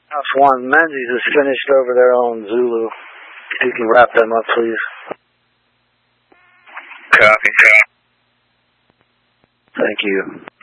House 1, Menzies is finished over there on Zulu. You can wrap them up, please. Copy. Thank you.